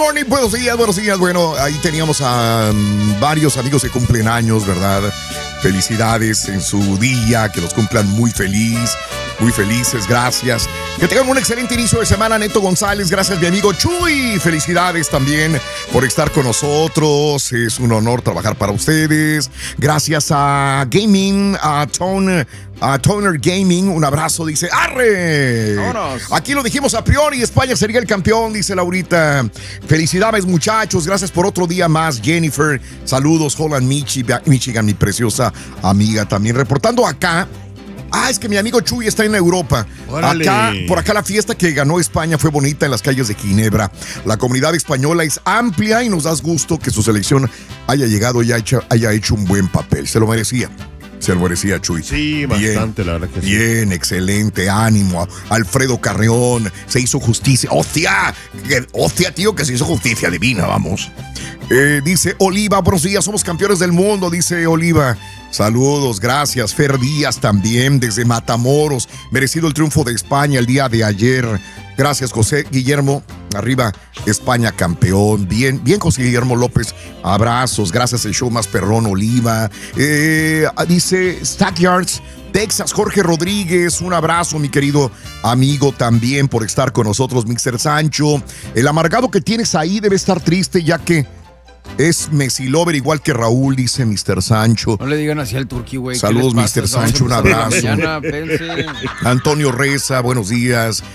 morning, buenos días. Bueno, ahí teníamos a varios amigos que cumplen años, ¿verdad? Felicidades en su día, que los cumplan muy felices, gracias. Que tengan un excelente inicio de semana, Neto González, gracias mi amigo Chuy. Felicidades también por estar con nosotros, es un honor trabajar para ustedes. Gracias a Gaming, a Toner Gaming, un abrazo, dice ¡arre! ¡Vámonos! Aquí lo dijimos a priori, España sería el campeón, dice Laurita. Felicidades muchachos, gracias por otro día más, Jennifer. Saludos, Holland, Michigan, mi preciosa amiga también. Reportando acá. Es que mi amigo Chuy está en Europa. Por acá la fiesta que ganó España fue bonita en las calles de Ginebra. La comunidad española es amplia y nos da gusto que su selección haya llegado y haya hecho un buen papel. Se lo merecía, Chuy. Sí, bastante, bien, la verdad que sí. Bien, excelente, ánimo. Alfredo Carreón, se hizo justicia. ¡Hostia, tío, que se hizo justicia divina, vamos! Dice Oliva, buenos días, somos campeones del mundo, dice Oliva. Saludos, gracias. Fer Díaz también, desde Matamoros. Merecido el triunfo de España el día de ayer. Gracias, José Guillermo. Arriba, España campeón. Bien, José Guillermo López. Abrazos, gracias, el show más perrón, Oliva. Dice Stackyards, Texas, Jorge Rodríguez. Un abrazo, mi querido amigo, también por estar con nosotros, Mr. Sancho. El amargado que tienes ahí debe estar triste, ya que es Messi Lover igual que Raúl, dice Mr. Sancho. No le digan así al Turqui, güey. Saludos, Mr. Sancho, un abrazo. Antonio Reza, buenos días.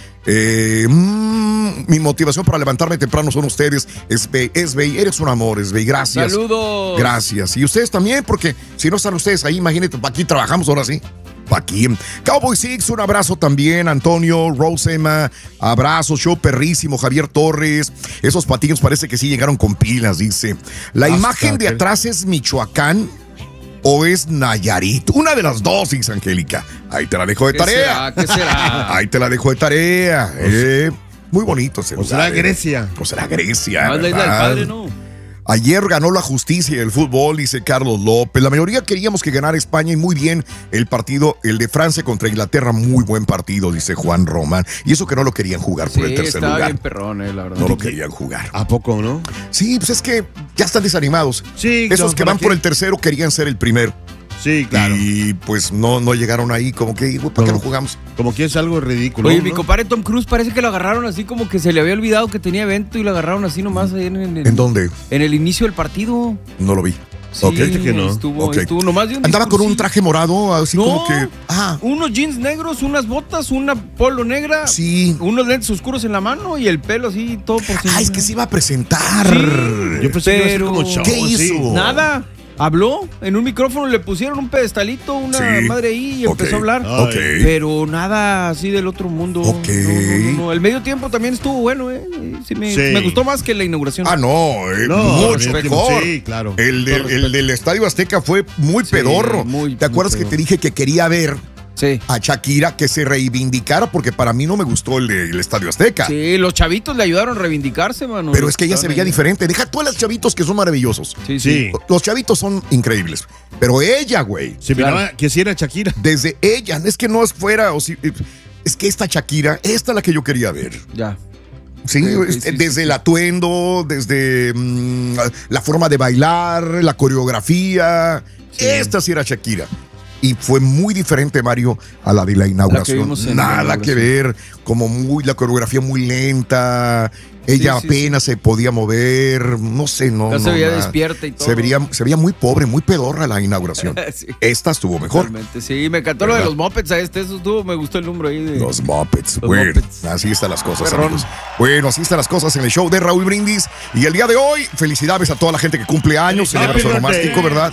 Mi motivación para levantarme temprano son ustedes. Esbey, eres un amor, Esbey, gracias. Saludos. Gracias. Y ustedes también, porque si no están ustedes ahí, imagínate, aquí trabajamos ahora sí. Aquí. Cowboy Six, un abrazo también. Antonio, Rosema, abrazo. Show perrísimo. Javier Torres. Esos patiños parece que sí llegaron con pilas, dice. La imagen de atrás es Michoacán o es Nayarit. Una de las dos, dice Angélica. Ahí te la dejo de tarea. ¿Qué será? Ahí te la dejo de tarea. Muy bonito. O será Grecia. O será Grecia. Más la isla del padre, ¿no? Ayer ganó la justicia y el fútbol, dice Carlos López. La mayoría queríamos que ganara España y muy bien el partido, el de Francia contra Inglaterra, muy buen partido, dice Juan Román. Y eso que no lo querían jugar por el tercer lugar. Bien perrón, la verdad. No lo querían jugar. ¿A poco, no? Sí, pues es que ya están desanimados. Sí, esos que van por el tercero querían ser el primero. Sí, claro. Y pues no llegaron ahí, como que, ¿para qué no jugamos? Como que es algo ridículo. Oye, mi compadre Tom Cruise parece que lo agarraron así como que se le había olvidado que tenía evento y lo agarraron así nomás ahí ¿En dónde? En el inicio del partido. No lo vi. Sí, que no. Estuvo nomás de un andaba con un traje morado, así como que. Unos jeans negros, unas botas, una polo negra. Sí. Unos lentes oscuros en la mano y el pelo así, todo por sí. Es que se iba a presentar. Sí, yo pensé que iba a ser como show. ¿Qué hizo? Nada. Habló en un micrófono, le pusieron un pedestalito, una madre ahí y empezó a hablar. Pero nada así del otro mundo. No. El medio tiempo también estuvo bueno, Sí, me gustó más que la inauguración. Mucho mejor. Sí, claro. El del Estadio Azteca fue muy pedorro. ¿Te acuerdas que te dije que quería ver a Shakira que se reivindicara? Porque para mí no me gustó el Estadio Azteca. Sí, los chavitos le ayudaron a reivindicarse, mano. Pero es que ella se veía diferente. Deja tú a los chavitos que son maravillosos. Sí. Los chavitos son increíbles. Pero ella, güey. Se miraba que sí era Shakira. Desde ella. Es que no es fuera. Es que esta Shakira, esta es la que yo quería ver. Ya. Sí, desde el atuendo, desde la forma de bailar, la coreografía. Esta sí era Shakira. Y fue muy diferente, Mario, a la de la inauguración. Nada que ver, como la coreografía muy lenta. Ella apenas se podía mover, no sé, no. Se veía despierta y todo. Se veía muy pobre, muy pedorra la inauguración. Esta estuvo mejor. Realmente, sí, me encantó lo de los Muppets me gustó el número ahí de... Los Muppets, bueno, así están las cosas, amigos. Bueno, así están las cosas en el show de Raúl Brindis. Y el día de hoy, felicidades a toda la gente que cumple años, celebra su onomástico, ¿verdad?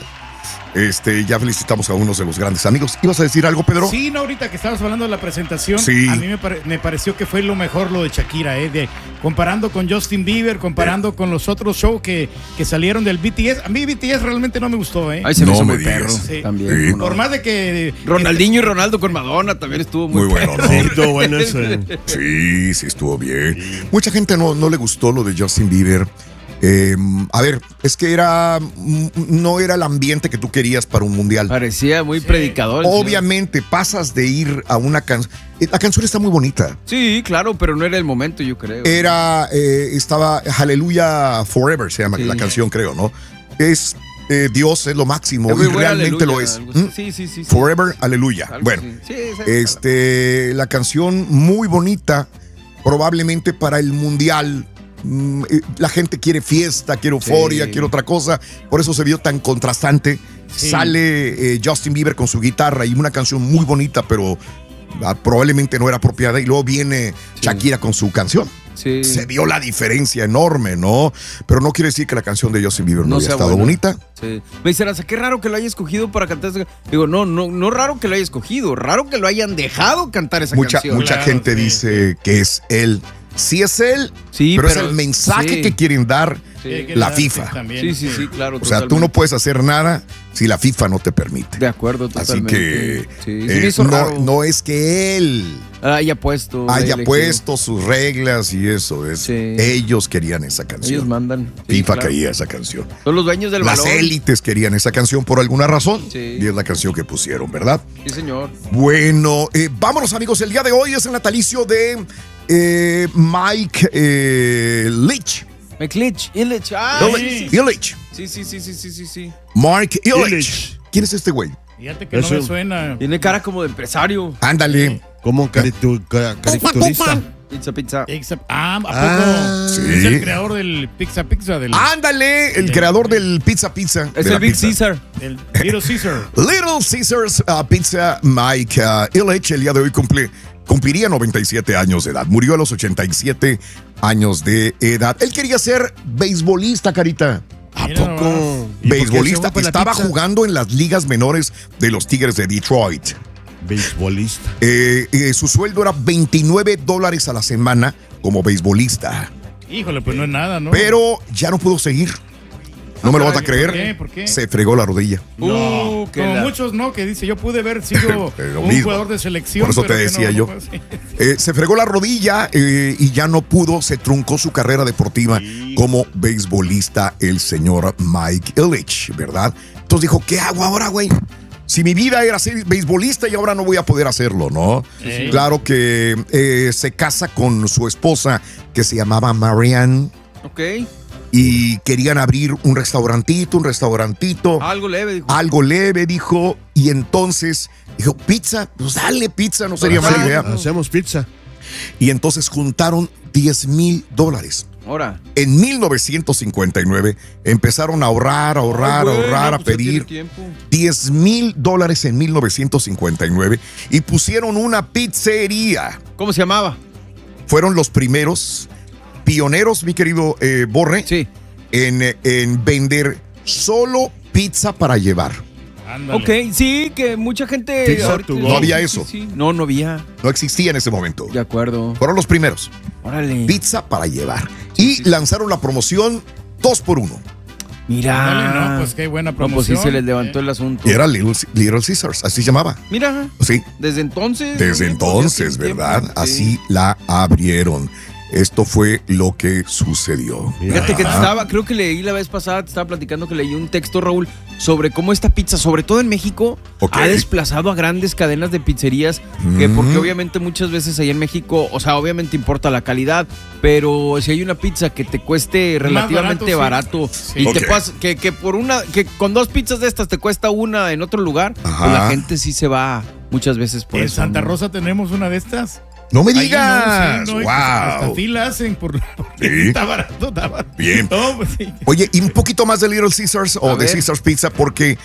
Ya felicitamos a unos de los grandes amigos. ¿Ibas a decir algo, Pedro? Sí, no, ahorita que estabas hablando de la presentación, a mí me pareció que fue lo mejor lo de Shakira, comparando con Justin Bieber, comparando con los otros shows que salieron del BTS. A mí BTS realmente no me gustó, Ahí se me hizo muy perro. También. Sí. Por más de que... Ronaldinho y Ronaldo con Madonna también estuvo muy bueno, ¿no? Sí, estuvo bueno eso. Sí, estuvo bien. Mucha gente no le gustó lo de Justin Bieber. A ver, es que no era el ambiente que tú querías para un mundial. Parecía muy predicador. Obviamente pasas de ir a una canción. La canción está muy bonita. Sí, claro, pero no era el momento, yo creo. Estaba Hallelujah Forever, se llama la canción, creo, ¿no? Es Dios es lo máximo y realmente lo es. Sí. Forever, Aleluya. Bueno, la canción muy bonita, probablemente para el mundial. La gente quiere fiesta, quiere euforia, quiere otra cosa. Por eso se vio tan contrastante. Sale Justin Bieber con su guitarra y una canción muy bonita, pero probablemente no era apropiada. Y luego viene Shakira con su canción. Sí. Se vio la diferencia enorme, ¿no? Pero no quiere decir que la canción de Justin Bieber no haya estado bonita. Sí. Me dicen, qué raro que lo haya escogido para cantar esa canción. Digo, no raro que lo haya escogido, raro que lo hayan dejado cantar esa canción. Mucha gente dice que es él. Sí es él, pero es el mensaje que quieren dar la FIFA. Sí, claro. O sea, tú no puedes hacer nada si la FIFA no te permite. De acuerdo, totalmente. Así que no es que él haya puesto sus reglas y eso. Ellos querían esa canción. Ellos mandan. FIFA quería esa canción. Son los dueños del balón. Las élites querían esa canción por alguna razón. Sí. Y es la canción que pusieron, ¿verdad? Sí, señor. Bueno, vámonos, amigos. El día de hoy es el natalicio de Mike Ilitch. Ilitch. Ilitch. Sí. Mark Ilitch. ¿Quién es este güey? Fíjate que no me suena. Tiene cara como de empresario. Ándale. Como caricaturista. Pizza. ¿A poco? Sí. Es el creador del Pizza. Ándale, el creador del Pizza. Es el Big Caesar. El Little Caesar. Little Caesar's Pizza, Mike Ilitch, el día de hoy cumpliría 97 años de edad. Murió a los 87 años de edad. Él quería ser beisbolista, Carita. ¿A poco? Beisbolista. Estaba jugando en las ligas menores de los Tigres de Detroit. Beisbolista. Su sueldo era $29 a la semana como beisbolista. Híjole, pues no es nada, ¿no? Pero ya no pudo seguir. No me lo vas a creer. ¿Por qué? Se fregó la rodilla. No, como muchos, ¿no? Que dice, yo pude haber sido un jugador de selección. Por eso te decía yo. Se fregó la rodilla y ya no pudo. Se truncó su carrera deportiva como beisbolista el señor Mike Ilitch, ¿verdad? Entonces dijo, ¿qué hago ahora, güey? Si mi vida era ser beisbolista y ahora no voy a poder hacerlo, ¿no? Sí. Claro que se casa con su esposa que se llamaba Marianne. Ok. Y querían abrir un restaurantito. Algo leve, dijo. Y entonces dijo, pizza, pues dale pizza, no sería mala idea. Hacemos pizza. Y entonces juntaron $10,000. Ahora. En 1959 empezaron a ahorrar, a pedir $10,000 en 1959 y pusieron una pizzería. ¿Cómo se llamaba? Fueron los primeros pioneros, mi querido Borre, en vender solo pizza para llevar. Ándale. Ok, sí, que mucha gente... No había eso. Sí. No había. No existía en ese momento. De acuerdo. Fueron los primeros. Órale. Pizza para llevar. Y lanzaron la promoción 2x1. Mira. Dale, no, pues qué buena promoción. No, pues sí se les levantó el asunto. Y era Little Caesars, así se llamaba. Mira. Sí. Desde entonces. ¿Verdad? Así la abrieron. Esto fue lo que sucedió. Fíjate que creo que leí la vez pasada, te estaba platicando que leí un texto, Raúl, sobre cómo esta pizza, sobre todo en México, ha desplazado a grandes cadenas de pizzerías, que porque obviamente muchas veces ahí en México, o sea, obviamente importa la calidad, pero si hay una pizza que te cueste relativamente barato y te puedas, que por que con 2 pizzas de estas te cuesta una en otro lugar, pues la gente sí se va muchas veces por eso. En Santa Rosa tenemos una de estas. No me digas. Wow. Hasta ti la hacen porque está barato. Bien. No, pues sí. Oye, y un poquito más de Little Caesars o de Caesars Pizza porque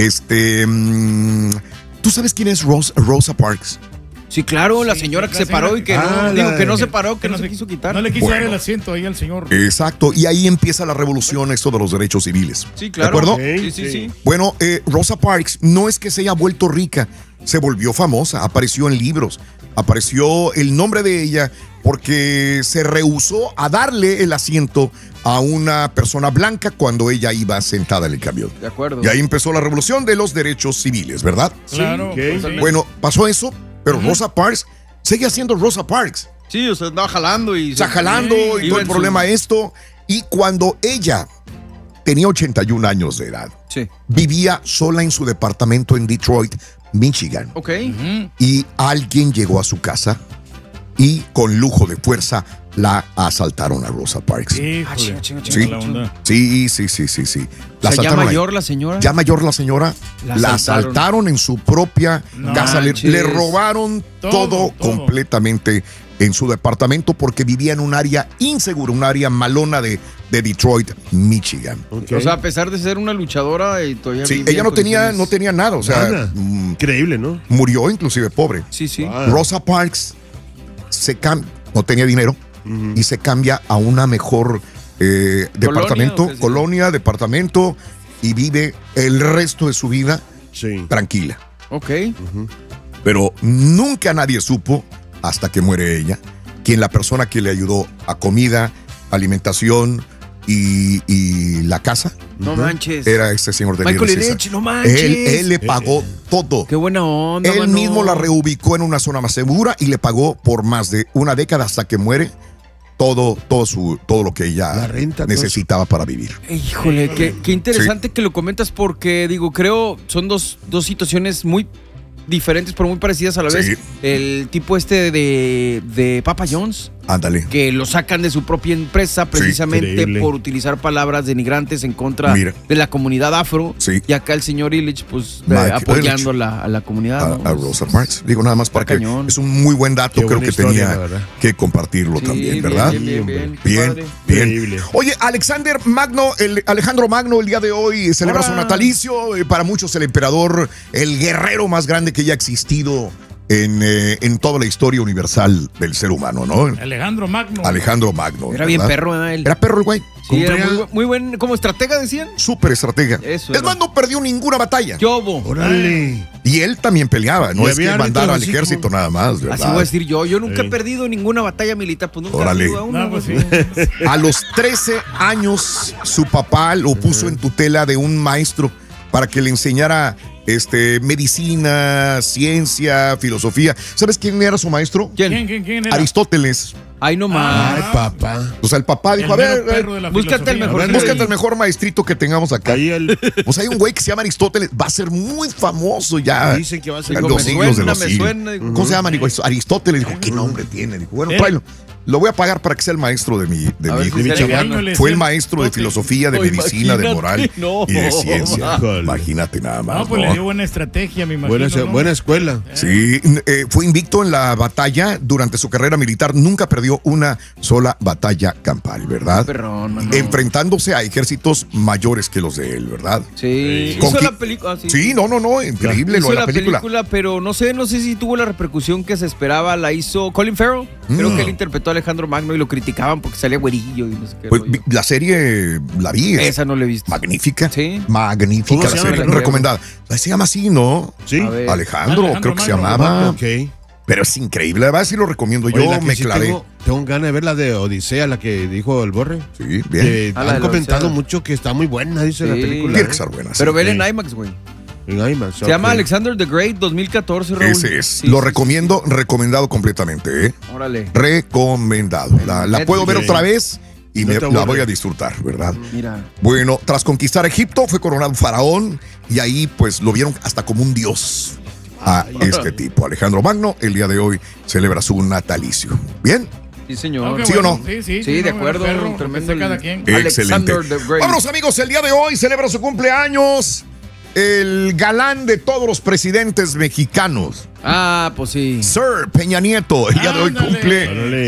¿tú sabes quién es Rosa Parks? Sí, claro, la señora que se paró y que no se paró, que no se quiso quitar. No le quiso dar el asiento ahí al señor. Exacto, y ahí empieza la revolución, esto de los derechos civiles. Sí, claro. ¿De acuerdo? Sí. Bueno, Rosa Parks no es que se haya vuelto rica, se volvió famosa, apareció en libros, apareció el nombre de ella porque se rehusó a darle el asiento a una persona blanca cuando ella iba sentada en el camión. De acuerdo. Y ahí empezó la revolución de los derechos civiles, ¿verdad? Claro. Bueno, pasó eso, pero Rosa Parks sigue siendo Rosa Parks. Sí, o sea, andaba jalando y... Está jalando y todo el problema esto. Y cuando ella tenía 81 años de edad, vivía sola en su departamento en Detroit, Michigan. Y alguien llegó a su casa y con lujo de fuerza la asaltaron a Rosa Parks. Sí. ¿Ya mayor la señora? Ya mayor la señora. La asaltaron en su propia casa. Le robaron todo completamente en su departamento porque vivía en un área insegura, un área malona de Detroit, Michigan. O sea, a pesar de ser una luchadora, todavía ella no tenía nada. O sea, nada. Increíble, ¿no? Murió inclusive pobre. Sí. Wow. Rosa Parks no tenía dinero y se cambia a una mejor departamento y vive el resto de su vida tranquila. Pero nunca nadie supo, hasta que muere ella, quién la persona que le ayudó a comida, alimentación y la casa. No manches. Era este señor de Michael Lynch, no manches. Él le pagó todo. Qué buena onda. Él mismo la reubicó en una zona más segura y le pagó por más de una década hasta que muere todo lo que ella necesitaba para vivir. Híjole, qué interesante que lo comentas porque, creo son dos situaciones muy diferentes pero muy parecidas a la vez. El tipo de Papa John's. Ándale. Que lo sacan de su propia empresa precisamente por utilizar palabras denigrantes en contra de la comunidad afro. Y acá el señor Illich, pues, apoyando a la comunidad. A Rosa Parks. Nada más para que es un muy buen dato. Creo que tenía que compartirlo también, ¿verdad? Bien. Oye, Alejandro Magno, el día de hoy celebra su natalicio. Para muchos, el emperador, el guerrero más grande que haya existido en toda la historia universal del ser humano, ¿no? Alejandro Magno. Era bien perro, él. Era perro el güey. Sí, era muy buen, como estratega decían. Súper estratega. Es más, no perdió ninguna batalla. ¡Órale! Y él también peleaba, no es que mandara al ejército nada más, ¿verdad? Así voy a decir yo nunca he perdido ninguna batalla militar, pues nunca he perdido a uno. A los 13 años, su papá lo puso en tutela de un maestro para que le enseñara medicina, ciencia, filosofía. ¿Sabes quién era su maestro? ¿Quién era? Aristóteles. Ay, no más. Ay, papá. O sea, el papá dijo, búscate el mejor maestrito que tengamos acá. Pues hay un güey que se llama Aristóteles, va a ser muy famoso ya. Dicen que va a ser en los siglos de los siglos. ¿Cómo se llama? Dijo, Aristóteles. Dijo, ¿qué nombre tiene? Dijo, bueno, tráelo. Lo voy a pagar para que sea el maestro de mi hijo. Fue el maestro de filosofía, de medicina, de moral y de ciencia. Imagínate nada más. No, pues le dio buena estrategia, me imagino. Buena escuela. Sí, fue invicto en la batalla durante su carrera militar. Nunca perdió una sola batalla campal, ¿verdad? Enfrentándose a ejércitos mayores que los de él, ¿verdad? Sí. Hizo la película. Sí, no, increíble lo de la película. Pero no sé si tuvo la repercusión que se esperaba. La hizo Colin Farrell. Creo que él interpretó a Alejandro Magno y lo criticaban porque salía güerillo y no sé qué. Pues, la serie la vi. Esa no la he visto. Magnífica. Sí. Magnífica la serie. Recomendada. Se llama así, ¿no? Sí. Alejandro creo que se llamaba. Pero es increíble. A ver si lo recomiendo. Yo me clavé. Tengo ganas de ver la de Odisea, la que dijo el Borre. Sí, bien. Han comentado mucho que está muy buena, dice la película. Tiene que estar buena. Pero vela en IMAX, güey. Se llama Alexander the Great 2014, Raúl. Ese es. Sí, lo recomiendo, recomendado completamente, ¿eh? Órale. Recomendado. La puedo ver otra vez y la voy a disfrutar, ¿verdad? Mira. Bueno, tras conquistar Egipto, fue coronado faraón y ahí pues lo vieron hasta como un dios a este tipo. Alejandro Magno, el día de hoy celebra su natalicio. ¿Bien? Sí, señor. ¿Sí o no? Sí, de acuerdo. Tremendo. Cada quien. Excelente. Vámonos, amigos, el día de hoy celebra su cumpleaños el galán de todos los presidentes mexicanos. Pues sí. Sir Peña Nieto, el día de hoy cumple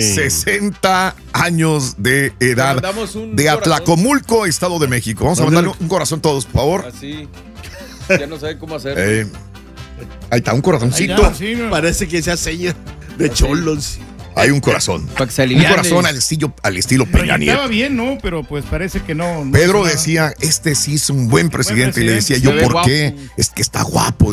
60 años de edad. De Atlacomulco, Estado de México. Vamos a mandarle un corazón todos, por favor. Así. Ya no sabe cómo hacer. Ahí está, un corazoncito. Parece que sea seña de cholos. Hay un corazón. Un corazón al estilo Peña Nieto. Estaba bien, ¿no? Pero pues parece que no. Pedro decía, este sí es un buen presidente. Y le decía yo, ¿por qué? Es que está guapo.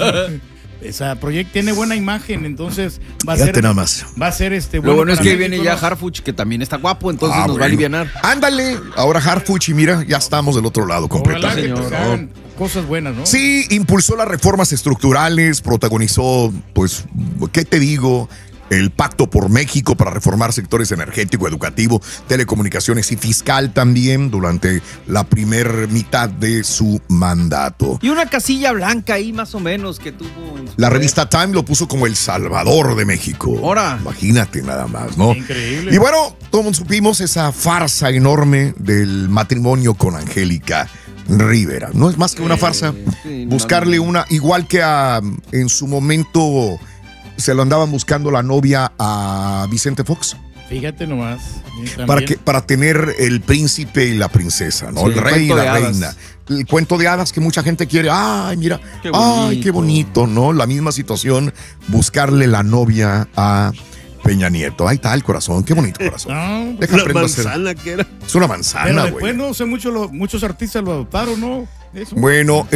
Esa Project tiene buena imagen, entonces va a ser. Nada más. Va a ser Lo bueno es que viene ya Harfuch, que también está guapo, entonces nos va a alivianar. Ándale, ahora Harfuch y mira, ya estamos del otro lado completamente. Cosas buenas, ¿no? Sí, impulsó las reformas estructurales, protagonizó, pues, ¿qué te digo? el Pacto por México para reformar sectores energético, educativo, telecomunicaciones y fiscal también durante la primer mitad de su mandato. Y una casilla blanca ahí más o menos que tuvo. La revista Time lo puso como el Salvador de México. Ahora. Imagínate nada más, ¿no? Increíble. Y bueno, todos supimos esa farsa enorme del matrimonio con Angélica Rivera. No es más que una farsa. Buscarle una, igual que en su momento se lo andaban buscando la novia a Vicente Fox. Fíjate nomás. Para tener el príncipe y la princesa, ¿no? Sí, el rey y la hadas. reina. El cuento de hadas que mucha gente quiere. Ay, mira. Qué bonito. Ay, qué bonito, ¿no? La misma situación, buscarle la novia a Peña Nieto. Ahí está el corazón, qué bonito corazón. No, Deja Una aprendo a hacer. manzana que era. Es una pero manzana, después güey. no sé, muchos artistas lo adoptaron, ¿no? Eso. Bueno,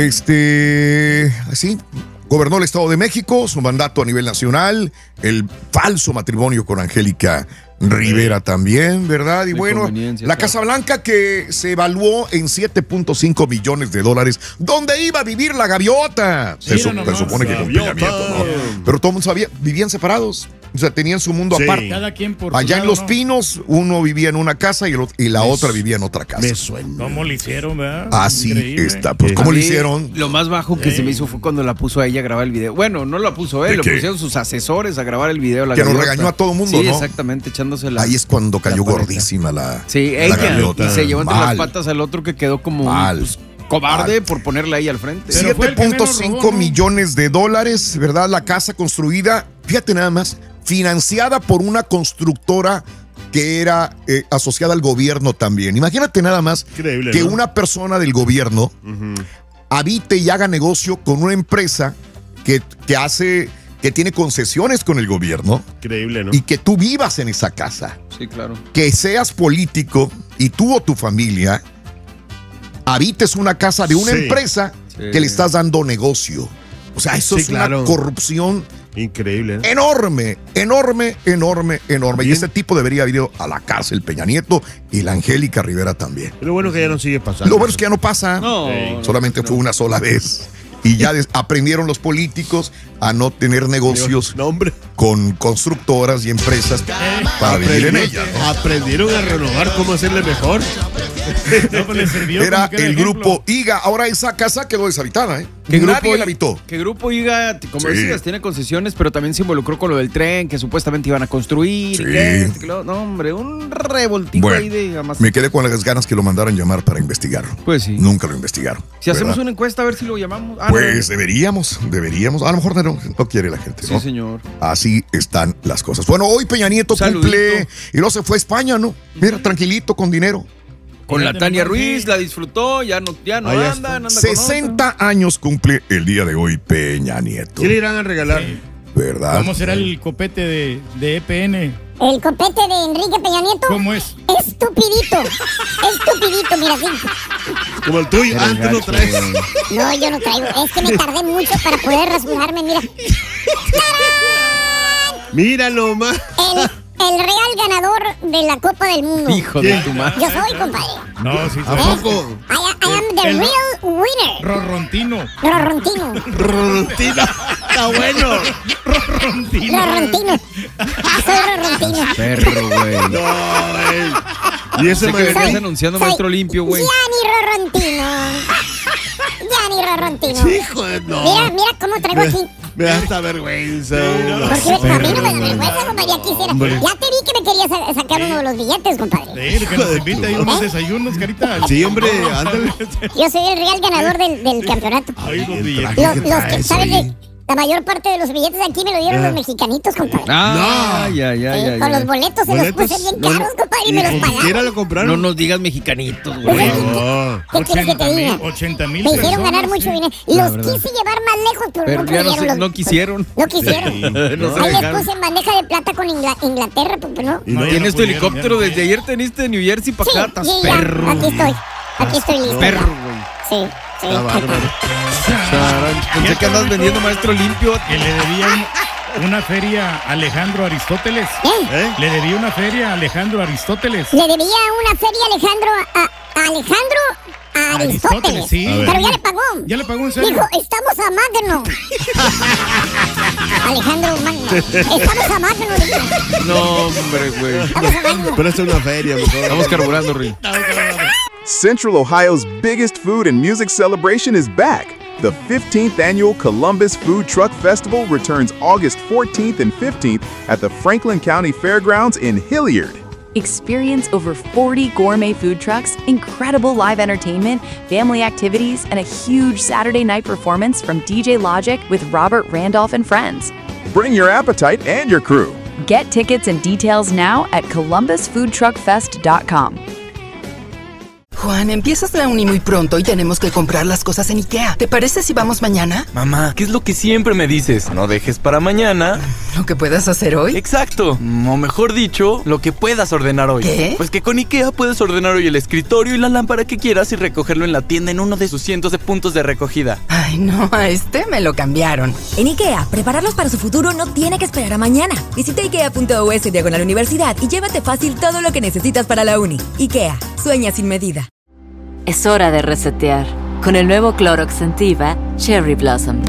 así, gobernó el Estado de México, su mandato a nivel nacional, el falso matrimonio con Angélica Rivera también, ¿verdad? Y De bueno, conveniencia, la claro. Casa Blanca que se evaluó en $7.5 millones. ¿Dónde iba a vivir la gaviota? Sí, Se nomás. supone que con Peña Gaviota. Nieto, ¿no? Pero todo el mundo sabía, vivían separados. O sea, tenían su mundo Sí. aparte. Cada quien por su Allá en lado, Los ¿no? Pinos, uno vivía en una casa y la otra vivía en otra casa. Me suena. ¿Cómo le hicieron, verdad? Así Increíble. está. Pues, Sí. ¿cómo A lo mí, hicieron? Lo más bajo que se me hizo fue cuando la puso a ella a grabar el video. Bueno, no la puso él, ¿De lo qué? pusieron sus asesores a grabar el video. La Que nos gaviota. regañó a todo mundo, sí, ¿no? exactamente, echándosela. Ahí es cuando cayó pareja. gordísima la. Sí, la ella. gaviota. Y se llevó entre Mal. las patas al otro que quedó como Mal. cobarde por ponerla ahí al frente. Pero fue el que menos 7.5 robó, ¿no? millones de dólares, ¿verdad? La casa construida, fíjate nada más, financiada por una constructora que era asociada al gobierno también. Imagínate nada más Increíble, que ¿no? una persona del gobierno habite y haga negocio con una empresa que tiene concesiones con el gobierno Increíble, ¿no? y que tú vivas en esa casa. Sí, claro. Que seas político y tú o tu familia habites una casa de una Sí. empresa que le estás dando negocio. O sea, eso Sí, es claro. una corrupción Increíble. enorme. Y Bien. este tipo debería haber ido a la cárcel, Peña Nieto y la Angélica Rivera también. Lo bueno que ya no sigue pasando. Lo bueno es que ya no pasa. No, Solamente fue una sola vez. Y ya aprendieron los políticos a no tener negocios No, hombre. con constructoras y empresas para vivir en ellas, ¿no? Aprendieron a renovar cómo hacerle mejor. No, pues le sirvió Era como que el ejemplo. grupo IGA. Ahora esa casa quedó deshabitada, ¿eh? ¿Qué Nadie grupo, la habitó. que Grupo IGA, como Sí. decías, tiene concesiones, pero también se involucró con lo del tren que supuestamente iban a construir. Sí. Y que lo- no, hombre, un revoltijo ahí de amas. Me quedé con las ganas que lo mandaran llamar para investigarlo. Pues sí. Nunca lo investigaron. Si hacemos ¿verdad? una encuesta a ver si lo llamamos. Ah, Pues no. deberíamos. A lo mejor no quiere la gente, Sí, ¿no? señor. Así están las cosas. Bueno, hoy Peña Nieto Saludito. cumple y luego se fue a España, ¿no? Mira, tranquilito, con dinero. Con la Fíjate Tania nomás, Ruiz, sí. la disfrutó, ya no Ahí anda, está. anda con 60 años cumple el día de hoy Peña Nieto. ¿Qué le irán a regalar? ¿Verdad? ¿Cómo será el copete de EPN? El copete de Enrique Peña Nieto. ¿Cómo es? Estupidito. Estupidito, mira, sí. Como el tuyo. Ah, tú no traes. No, yo no traigo. Es que me tardé mucho para poder rasurarme, mira. Mira nomás. El real ganador de la Copa del Mundo. Hijo de tu madre. Yo soy, compadre. No, sí. ¿A poco? I am the El- real winner. Rorrontino. Rorrontino. Rutina. Está bueno. Rorrontino. Rorrontino. Soy Rorrontino. Perro, güey. No, güey. Y ese Sé que me venías anunciando Maestro Limpio, güey. Gianni Rorrontino. Gianni Rorrontino. Hijo de no. Mira cómo traigo aquí. Me da hasta vergüenza. Porque a mí no me da vergüenza, compadre. Ya quisiera. Ya te vi que me querías sacar uno de los billetes, compadre. Sí, que nos invita ahí unos desayunos, carita. Sí, hombre, ándale. Yo soy el real ganador del campeonato. Ay, los billetes. Los que, ¿sabes? La mayor parte de los billetes aquí me lo dieron los mexicanitos, compadre. Ah, No. ya, Sí, ya. con los boletos se los puse bien caros, compadre, y me los Ni siquiera pagaron. lo compraron. No nos digas mexicanitos, Pues, güey. No. ¿Qué quieres que te diga? 80,000 Me hicieron personas, ganar sí. mucho dinero. La Los verdad. quise llevar más lejos, pero Pero no ya no, pudieron. no quisieron. No quisieron. No se Ahí les dejaron. puse en bandeja de plata con Inglaterra, pues no. Y no, ya Tienes tu pudieron, helicóptero ya. desde ayer, teniste de New Jersey para Sí, acá, estás sí, ya. perro. Aquí estoy. Aquí estoy listo. Perro, ya. güey. Sí, sí. Está bárbaro. Pensé que andas vendiendo Maestro Limpio. Que le debía una feria a Alejandro Aristóteles. ¿Eh? Le debía una feria a Alejandro Aristóteles. Le debía una feria a Alejandro. A Alejandro A Aristóteles. Sí. Pero ya le pagó. Ya le pagó, en serio. Dijo, estamos a Magno. Alejandro Magno. Estamos a Magno. No, hombre, güey. Pero esto es una feria, mejor. Estamos carburando, Ri. Central Ohio's biggest food and music celebration is back. The 15th annual Columbus Food Truck Festival returns August 14th and 15th at the Franklin County Fairgrounds in Hilliard. Experience over 40 gourmet food trucks, incredible live entertainment, family activities, and a huge Saturday night performance from DJ Logic with Robert Randolph and friends. Bring your appetite and your crew. Get tickets and details now at columbusfoodtruckfest.com. Juan, empiezas la uni muy pronto y tenemos que comprar las cosas en IKEA. ¿Te parece si vamos mañana? Mamá, ¿qué es lo que siempre me dices? No dejes para mañana ¿lo que puedas hacer hoy? Exacto, o mejor dicho, lo que puedas ordenar hoy. ¿Qué? Pues que con IKEA puedes ordenar hoy el escritorio y la lámpara que quieras y recogerlo en la tienda en uno de sus cientos de puntos de recogida. Ay, no, a este me lo cambiaron. En IKEA, prepararlos para su futuro no tiene que esperar a mañana. Visita ikea.us/universidad y llévate fácil todo lo que necesitas para la uni. IKEA, sueña sin medida. Es hora de resetear con el nuevo Clorox Scentiva Cherry Blossom.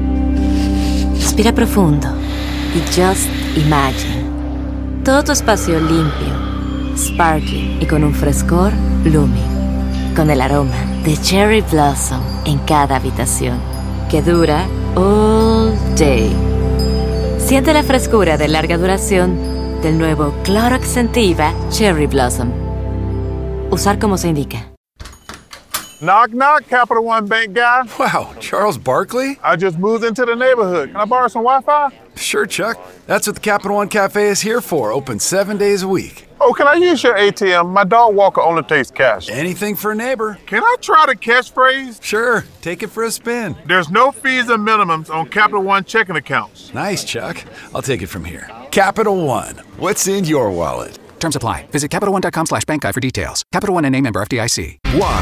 Respira profundo y just imagine. Todo tu espacio limpio, sparkling y con un frescor blooming. Con el aroma de Cherry Blossom en cada habitación, que dura all day. Siente la frescura de larga duración del nuevo Clorox Scentiva Cherry Blossom. Usar como se indica. Knock, knock, Capital One Bank guy. Wow, Charles Barkley? I just moved into the neighborhood. Can I borrow some Wi-Fi? Sure, Chuck. That's what the Capital One Cafe is here for, open 7 days a week. Oh, can I use your ATM? My dog Walker only takes cash. Anything for a neighbor. Can I try the catchphrase? Sure, take it for a spin. There's no fees and minimums on Capital One checking accounts. Nice, Chuck. I'll take it from here. Capital One. What's in your wallet? Terms apply. Visit CapitalOne.com/bankguide for details. Capital One NA, member FDIC.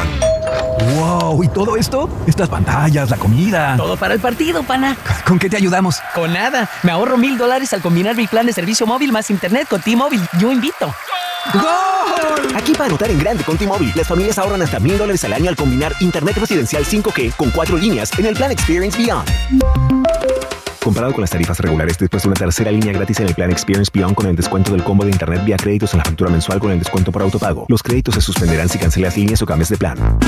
¡Wow! ¿Y todo esto? Estas pantallas, la comida. Todo para el partido, pana. ¿Con qué te ayudamos? Con nada. Me ahorro $1,000 al combinar mi plan de servicio móvil más internet con T-Mobile. Yo invito. ¡Gol! Aquí para anotar en grande con T-Mobile, las familias ahorran hasta $1,000 al año al combinar internet residencial 5G con 4 líneas en el plan Experience Beyond. Comparado con las tarifas regulares, después de una tercera línea gratis en el plan Experience Beyond con el descuento del combo de internet vía créditos en la factura mensual con el descuento por autopago. Los créditos se suspenderán si cancelas líneas o cambias de plan.